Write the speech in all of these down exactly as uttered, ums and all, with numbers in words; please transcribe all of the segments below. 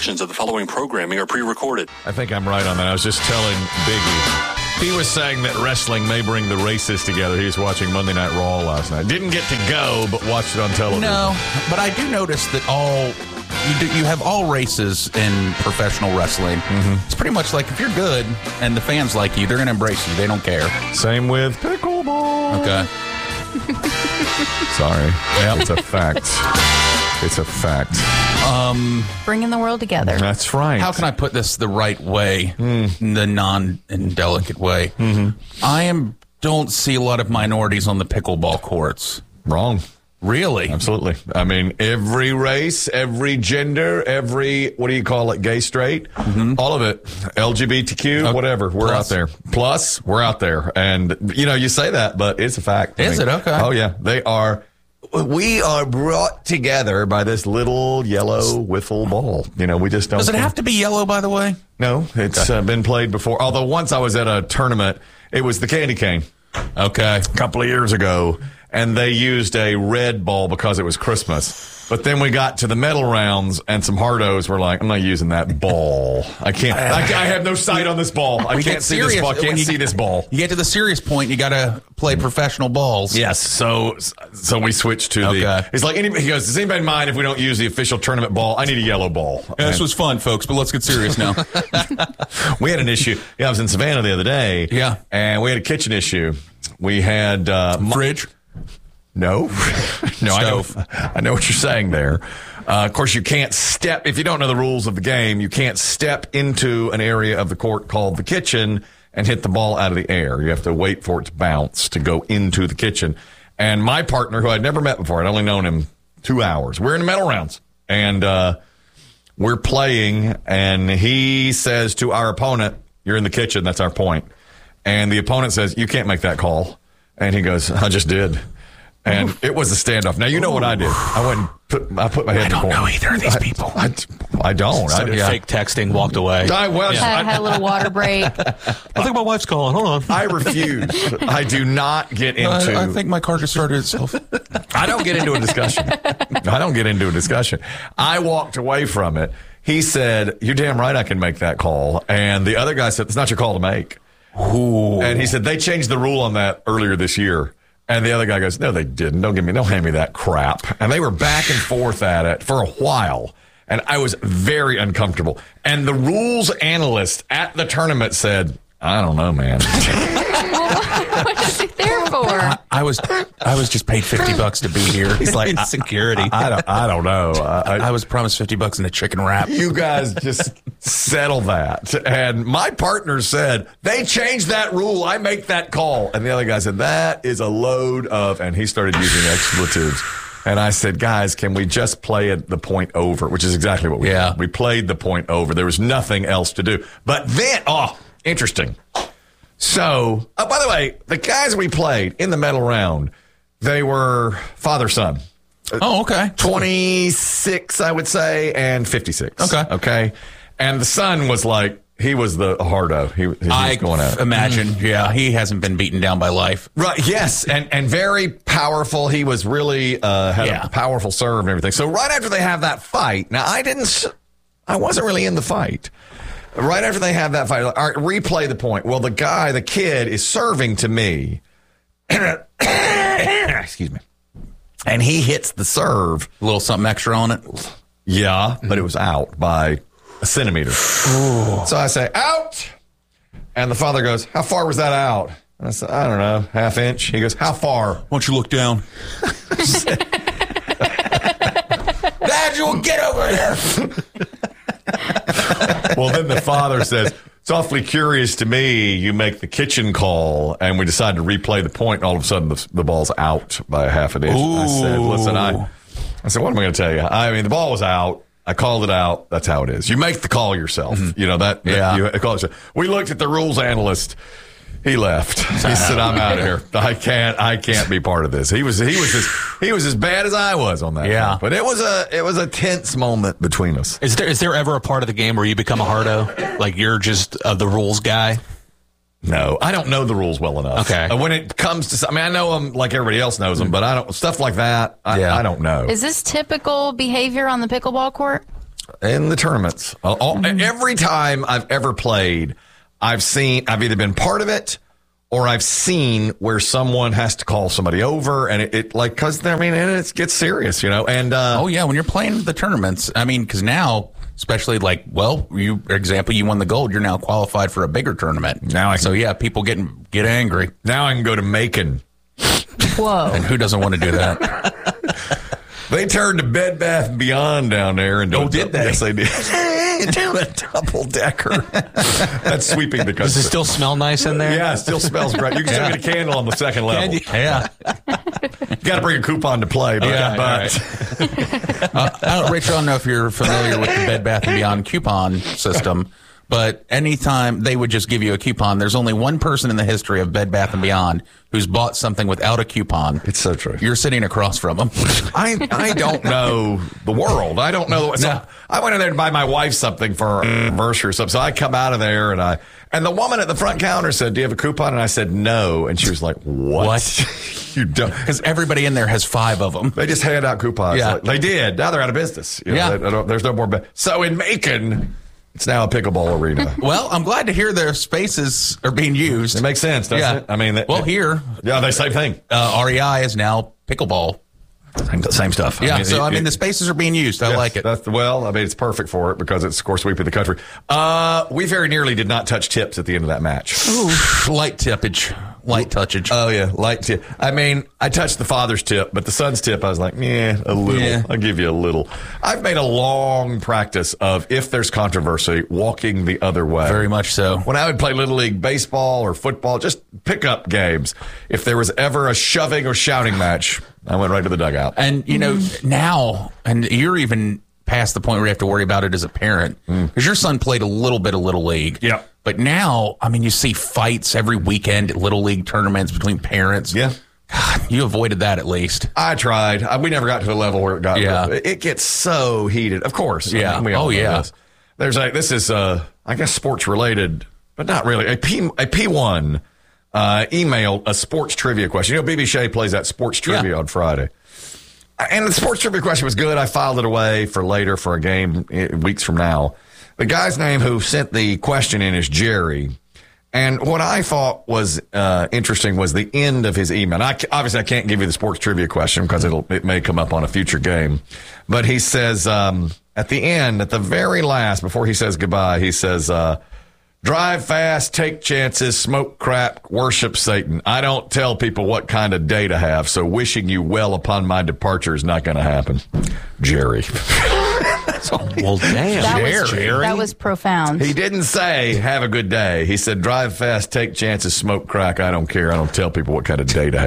Portions of the following programming are pre-recorded. I think I'm right on that. I was just telling Biggie. He was saying that wrestling may bring the races together. He was watching Monday Night Raw last night. Didn't get to go, but watched it on television. No, but I do notice that all you do, you have all races in professional wrestling. Mm-hmm. It's pretty much like if you're good and the fans like you, they're going to embrace you. They don't care. Same with pickleball. Okay. Sorry. Yep. It's a fact. It's a fact. Um, Bringing the world together. That's right. How can I put this the right way, mm. the non-indelicate way? Mm-hmm. I am don't see a lot of minorities on the pickleball courts. Wrong. Really? Absolutely. I mean, every race, every gender, every, what do you call it, gay, straight? Mm-hmm. All of it. L G B T Q, okay. Whatever. We're Plus. out there. Plus, we're out there. And, you know, you say that, but it's a fact. Is I mean, it? Okay. Oh, yeah. They are. We are brought together by this little yellow wiffle ball. You know, we just don't. Does it have to be yellow, by the way? No, it's okay. uh, been played before. Although once I was at a tournament, it was the candy cane. Okay. A couple of years ago. And they used a red ball because it was Christmas. But then we got to the medal rounds, and some hardos were like, I'm not using that ball. I can't. I, I have no sight on this ball. I we can't see this ball. I can't you, see this ball. You get to the serious point, you got to play professional balls. Yes. So so we switched to okay. the. He's like, anybody, he goes, does anybody mind if we don't use the official tournament ball? I need a yellow ball. Yeah, this was fun, folks, but let's get serious now. We had an issue. Yeah, I was in Savannah the other day. Yeah. And we had a kitchen issue. We had. Uh, Fridge? No, no, I know, I know what you're saying there. Uh, of course, you can't step, if you don't know the rules of the game, you can't step into an area of the court called the kitchen and hit the ball out of the air. You have to wait for it to bounce to go into the kitchen. And my partner, who I'd never met before, I'd only known him two hours. We're in the medal rounds, and uh, we're playing, and he says to our opponent, you're in the kitchen, that's our point. And the opponent says, you can't make that call. And he goes, I just did. And it was a standoff. Now, you know what I did. I went and put, I put my head in the corner. I don't know either of these people. I, I, I don't. I yeah. Fake texting, walked away. I, well, yeah. I had a little water break. I think my wife's calling. Hold on. I refuse. I do not get into. I, I think my car just started itself. I don't get into a discussion. I don't get into a discussion. I walked away from it. He said, you're damn right I can make that call. And the other guy said, it's not your call to make. Ooh. And he said, they changed the rule on that earlier this year. And the other guy goes, no, they didn't. Don't give me, don't hand me that crap. And they were back and forth at it for a while. And I was very uncomfortable. And the rules analyst at the tournament said, I don't know, man. What is he there for? I, I was, I was just paid fifty bucks to be here. He's like insecurity. I, I, I don't, I don't know. I, I was promised fifty bucks in a chicken wrap. You guys just settle that. And my partner said, they changed that rule. I make that call. And the other guy said, that is a load of, and he started using expletives. And I said, guys, can we just play it the point over? Which is exactly what we yeah. did. We played the point over. There was nothing else to do. But then, oh, interesting. So, oh, by the way, the guys we played in the medal round, they were father-son. Oh, okay. twenty-six, I would say, and fifty-six. Okay. Okay. And the son was like, he was the hardo. He, he was I going at it. imagine, yeah, he hasn't been beaten down by life. Right, yes, and and very powerful. He was really, uh, had yeah. a powerful serve and everything. So right after they have that fight, now I didn't, I wasn't really in the fight. Right after they have that fight, like, all right, replay the point. Well, the guy, the kid, is serving to me. Excuse me. And he hits the serve. A little something extra on it? Yeah, but it was out by a centimeter. Ooh. So I say, out. And the father goes, how far was that out? And I said, I don't know, half inch. He goes, how far? Why don't you look down? Dad, you'll get over here. Well, then the father says, it's awfully curious to me. You make the kitchen call, and we decide to replay the point, and all of a sudden the, the ball's out by a half an inch. Ooh. I said, listen, I, I said, what am I going to tell you? I mean, the ball was out. I called it out. That's how it is. You make the call yourself. Mm-hmm. You know, that, that yeah. you call it. We looked at the rules analyst. He left. He said, "I'm out of here. I can't. I can't be part of this." He was. He was as. He was as bad as I was on that. Yeah. Game. But it was a. It was a tense moment between us. Is there? Is there ever a part of the game where you become a hardo? Like you're just uh, the rules guy? No, I don't know the rules well enough. Okay. Uh, when it comes to, I mean, I know them like everybody else knows them, but I don't stuff like that. I, yeah. I don't know. Is this typical behavior on the pickleball court? in the tournaments. All, all, every time I've ever played, I've seen, I've either been part of it or I've seen where someone has to call somebody over, and it, it like, because, I mean, it gets serious, you know, and, uh, oh, yeah, when you're playing the tournaments, I mean, because now, especially like, well, you, for example, you won the gold, you're now qualified for a bigger tournament. Now I can, so, yeah, people get, get angry. Now I can go to Macon. Whoa. And who doesn't want to do that? They turned to Bed Bath and Beyond down there. And oh, did they? Yes, they did. Do a double decker. That's sweeping the country. Does it still smell nice in there? Yeah, it still smells great. You can still Yeah. get a candle on the second level. Yeah. You got to bring a coupon to play. But, Yeah, but uh, I don't, Rich, I don't know if you're familiar with the Bed Bath and Beyond coupon system, but anytime they would just give you a coupon, there's only one person in the history of Bed Bath and Beyond who's bought something without a coupon. It's so true. You're sitting across from them. I I don't know the world. I don't know. So No. I went in there to buy my wife something for her anniversary or something. So I come out of there and I and the woman at the front counter said, "Do you have a coupon?" And I said, "No." And she was like, "What? What? You don't?" Because everybody in there has five of them. They just hand out coupons. Yeah. Like, they did. Now they're out of business. You know, Yeah. they- they don't- there's no more. Be- so in Macon, it's now a pickleball arena. Well, I'm glad to hear their spaces are being used. It makes sense, doesn't Yeah. it? I mean, that- well, here, yeah, they same thing. uh, R E I is now pickleball. Same, same stuff. Yeah, I mean, so it- I mean, it- the spaces are being used. I Yes, like it. That's, well, I mean, it's perfect for it because it's, of course, sweeping the country. Uh, we very nearly did not touch tips at the end of that match. Light tippage, light touchage. Oh, yeah, light tip. I mean, I touched the father's tip, but the son's tip, I was like, yeah, a little. Yeah. I'll give you a little. I've made a long practice of, if there's controversy, walking the other way. Very much so. When I would play Little League baseball or football, just pickup games, if there was ever a shoving or shouting match, I went right to the dugout. And, you know, now, and you're even past the point where you have to worry about it as a parent, because your son played a little bit of Little League. Yeah. But now, I mean, you see fights every weekend at Little League tournaments between parents. Yeah. God, you avoided that at least. I tried. I, we never got to a level where it got. Yeah. It, it gets so heated. Of course. I Yeah. mean, we all Oh, know yeah. This. There's a. This is uh, I guess sports related, but not really. A P a P one uh, emailed a sports trivia question. You know, B B Shea plays that sports trivia Yeah. on Friday. And the sports trivia question was good. I filed it away for later for a game eh, weeks from now. The guy's name who sent the question in is Jerry. And what I thought was uh, interesting was the end of his email. I, obviously, I can't give you the sports trivia question because it'll it may come up on a future game. But he says um, at the end, at the very last, before he says goodbye, he says, uh, "Drive fast, take chances, smoke crack, worship Satan. I don't tell people what kind of day to have, so wishing you well upon my departure is not going to happen." Jerry. Well, damn. That was, Jerry. that was profound. He didn't say, "Have a good day." He said, "Drive fast, take chances, smoke crack. I don't care. I don't tell people what kind of day to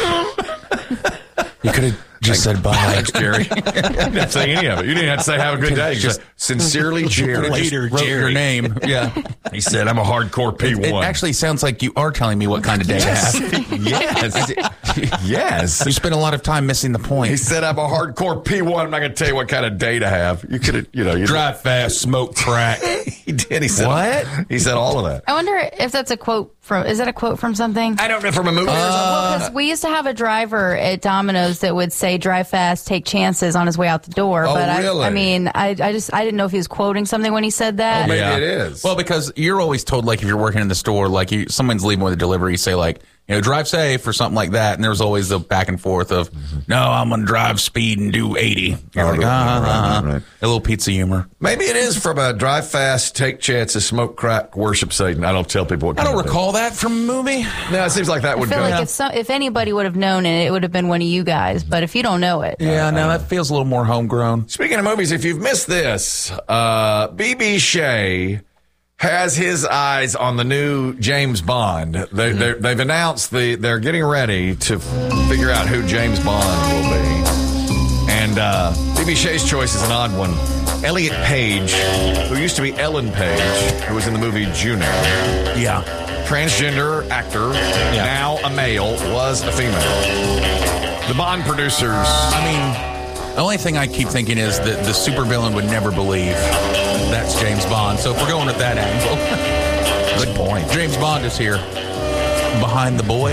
have." You could have just said bye. Thanks, Jerry. You didn't have to say any of it. You didn't have to say, "Have a good day." You just, sincerely, Jerry. Later, Wrote your Jerry. name. Yeah. He said, "I'm a hardcore P one." It actually sounds like you are telling me what kind of day to have. yes. Yes. You spent a lot of time missing the point. He said, "I'm a hardcore P one. I'm not going to tell you what kind of day to have." You could have, you know, you Drive fast, smoke crack. He did. He said, What? He said all of that. I wonder if that's a quote from, is that a quote from something? I don't know, from a movie or something. Well, because we used to have a driver at Domino's that would say "drive fast, take chances" on his way out the door. Oh, but really? I, I mean, I, I just I didn't know if he was quoting something when he said that. Oh, maybe it is. Well, because you're always told, like, if you're working in the store, like, you, someone's leaving with a delivery, you say, like, you know, drive safe or something like that. And there's always the back and forth of, no, I'm going to drive speed and do eighty. You're Oh, like, right, ah, right, ah, right, ah. right. A little pizza humor. Maybe it is from a drive fast, take chances, smoke crack, worship Satan. I don't tell people what I kind don't of recall that from a movie. thing. No, it seems like that would I feel go. like if some, if anybody would have known it, it would have been one of you guys. But if you don't know it, Yeah, no, that feels a little more homegrown. Speaking of movies, if you've missed this, uh, B B Shea has his eyes on the new James Bond. They, they're- they've announced the they're getting ready to figure out who James Bond will be. And uh, B B Shea's choice is an odd one. Elliot Page, who used to be Ellen Page, who was in the movie Juno. Yeah. Transgender actor, now a male, was a female. The Bond producers. I mean, the only thing I keep thinking is that the supervillain would never believe that's James Bond. So if we're going at that angle. Good point. James Bond is here. Behind the boy.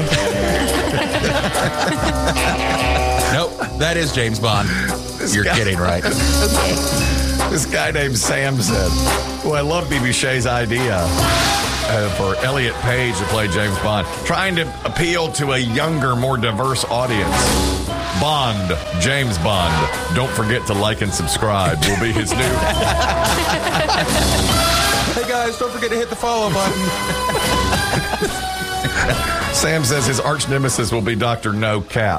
Nope, that is James Bond. You're guy- kidding, right? okay. This guy named Sam said, "Well, I love B B Shay's idea uh, for Elliot Page to play James Bond, trying to appeal to a younger, more diverse audience. Bond, James Bond. Don't forget to like and subscribe. Will be his new." Hey guys, don't forget to hit the follow button. Sam says his arch nemesis will be Doctor No Cap.